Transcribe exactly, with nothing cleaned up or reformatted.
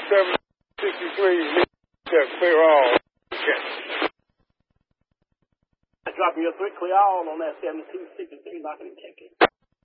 seven sixty-three, clear all. Okay. Dropping your three clear all on that seventy-two sixty-three, not going to take it.